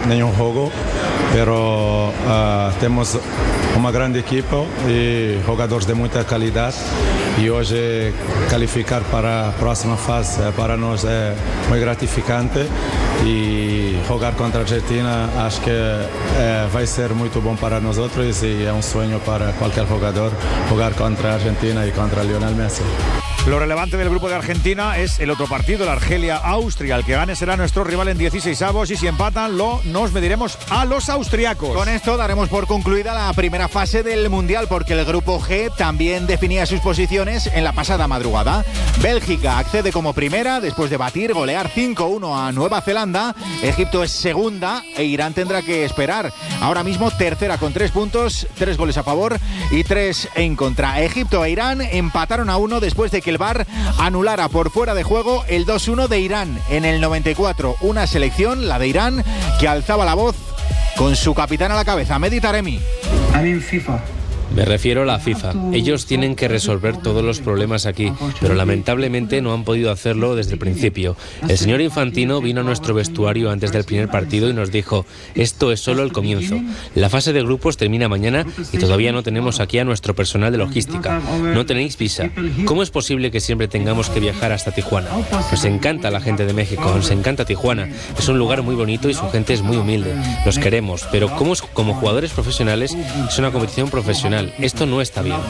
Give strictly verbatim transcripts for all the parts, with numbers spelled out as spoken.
nenhum jogo, pero uh, temos uma grande equipe e jogadores de muita qualidade, e hoje qualificar para a próxima fase para nós é muito gratificante, e jogar contra a Argentina acho que é, vai ser muito bom para nós outros, e é um sonho para qualquer jogador jogar contra a Argentina e contra Lionel Messi. Lo relevante del grupo de Argentina es el otro partido, el Argelia-Austria. El que gane será nuestro rival en dieciseisavos, y si empatan lo, nos mediremos a los austriacos. Con esto daremos por concluida la primera fase del Mundial, porque el grupo G también definía sus posiciones en la pasada madrugada. Bélgica accede como primera después de batir, golear cinco uno a Nueva Zelanda. Egipto es segunda e Irán tendrá que esperar. Ahora mismo tercera con tres puntos, tres goles a favor y tres en contra. Egipto e Irán empataron a uno después de que el V A R anulara por fuera de juego el dos uno de Irán en el noventa y cuatro. Una selección, la de Irán, que alzaba la voz con su capitán a la cabeza, Mehdi Taremi. A mí FIFA. Me refiero a la FIFA. Ellos tienen que resolver todos los problemas aquí, pero lamentablemente no han podido hacerlo desde el principio. El señor Infantino vino a nuestro vestuario antes del primer partido y nos dijo: esto es solo el comienzo. La fase de grupos termina mañana y todavía no tenemos aquí a nuestro personal de logística. No tenéis visa. ¿Cómo es posible que siempre tengamos que viajar hasta Tijuana? Nos encanta la gente de México, nos encanta Tijuana. Es un lugar muy bonito y su gente es muy humilde. Los queremos, pero como, como jugadores profesionales es una competición profesional. Esto no está bien.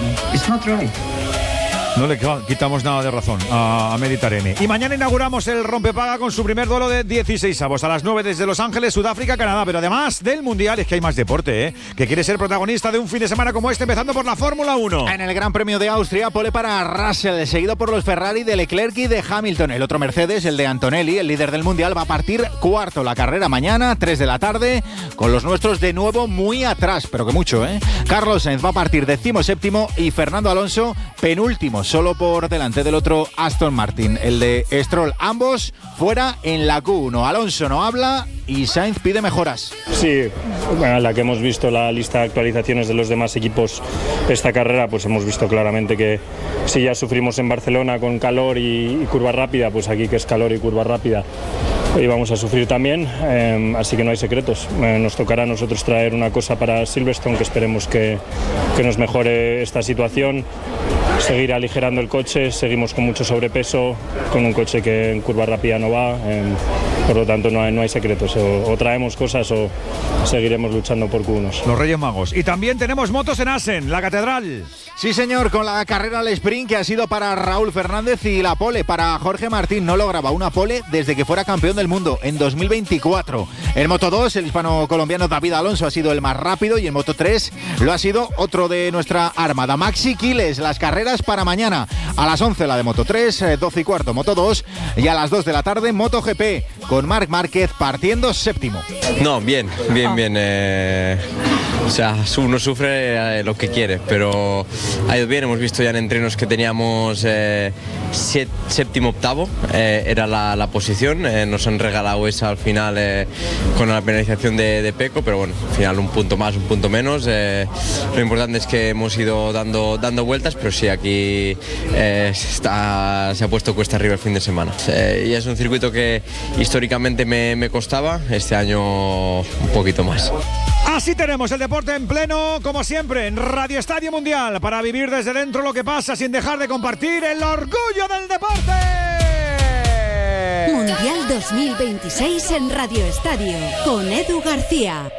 No le quitamos nada de razón a Mehdi Taremi. Y mañana inauguramos el Rompepaga con su primer duelo de dieciseisavos a las nueve desde Los Ángeles, Sudáfrica, Canadá. Pero además del Mundial, es que hay más deporte, ¿eh? Que quiere ser protagonista de un fin de semana como este, empezando por la Fórmula uno. En el Gran Premio de Austria, pole para Russell, seguido por los Ferrari de Leclerc y de Hamilton. El otro Mercedes, el de Antonelli, el líder del Mundial, va a partir cuarto. La carrera mañana, tres de la tarde, con los nuestros de nuevo muy atrás, pero que mucho, ¿eh? Carlos Sainz va a partir decimoséptimo y Fernando Alonso penúltimo, solo por delante del otro Aston Martin, el de Stroll. Ambos fuera en la Q uno. Alonso no habla y Sainz pide mejoras. Sí, bueno, la que hemos visto la lista de actualizaciones de los demás equipos esta carrera, pues hemos visto claramente que si ya sufrimos en Barcelona con calor y, y curva rápida, pues aquí que es calor y curva rápida y vamos a sufrir también, eh, así que no hay secretos. Eh, nos tocará a nosotros traer una cosa para Silverstone, que esperemos que, que nos mejore esta situación, seguir aligerando el coche. Seguimos con mucho sobrepeso, con un coche que en curva rápida no va, eh, por lo tanto no hay, no hay secretos, o, o traemos cosas o seguiremos luchando por Q uno. Los Reyes Magos. Y también tenemos motos en Assen, la Catedral. Sí, señor, con la carrera al sprint que ha sido para Raúl Fernández y la pole para Jorge Martín. No lograba una pole desde que fuera campeón del mundo en dos mil veinticuatro. En Moto dos, el hispano-colombiano David Alonso ha sido el más rápido, y en Moto tres lo ha sido otro de nuestra armada, Maxi Quiles. Las carreras para mañana: a las once la de Moto tres, doce y cuarto Moto dos, y a las dos de la tarde MotoGP, con Marc Márquez partiendo séptimo. No, bien, bien, bien. Eh, o sea, uno sufre lo que quiere, pero ha ido bien. Hemos visto ya en entrenos que teníamos eh, siete, séptimo, octavo, eh, era la, la posición. Eh, nos han regalado esa al final eh, con la penalización de, de Pecco, pero bueno, al final un punto más, un punto menos. Eh, lo importante es que hemos ido dando, dando vueltas, pero sí, aquí eh, está, se ha puesto cuesta arriba el fin de semana. Eh, y es un circuito que históricamente me, me costaba, este año un poquito más. Así tenemos el deporte en pleno, como siempre, en Radio Estadio Mundial, para vivir desde dentro lo que pasa sin dejar de compartir el orgullo del deporte. Mundial dos mil veintiséis en Radio Estadio, con Edu García.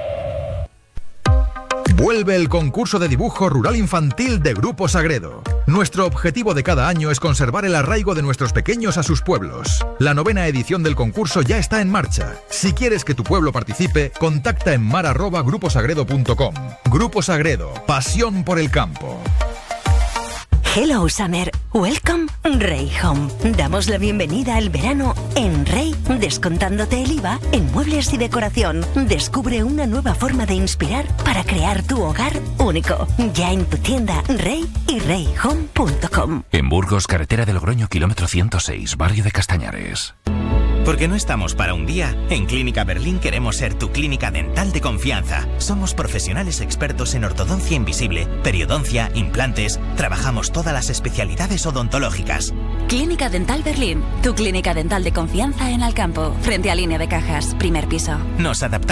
Vuelve el concurso de dibujo rural infantil de Grupo Sagredo. Nuestro objetivo de cada año es conservar el arraigo de nuestros pequeños a sus pueblos. La novena edición del concurso ya está en marcha. Si quieres que tu pueblo participe, contacta en mar arroba grupo sagredo punto com. Grupo Sagredo, pasión por el campo. Hello Summer, welcome Rey Home. Damos la bienvenida al verano en Rey, descontándote el I V A en muebles y decoración. Descubre una nueva forma de inspirar para crear tu hogar único. Ya en tu tienda Rey y rey home punto com. En Burgos, carretera de Logroño, kilómetro ciento seis, barrio de Castañares. Porque no estamos para un día, en Clínica Berlín queremos ser tu clínica dental de confianza. Somos profesionales expertos en ortodoncia invisible, periodoncia, implantes. Trabajamos todas las especialidades odontológicas. Clínica Dental Berlín, tu clínica dental de confianza en Alcampo, frente a Línea de Cajas, primer piso. Nos adaptamos